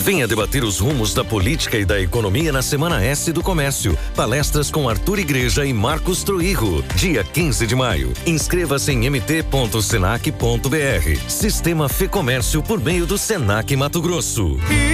Venha debater os rumos da política e da economia na Semana S do Comércio. Palestras com Arthur Igreja e Marcos Truijo, dia 15 de maio. Inscreva-se em mt.senac.br. Sistema Fê Comércio por meio do Senac Mato Grosso.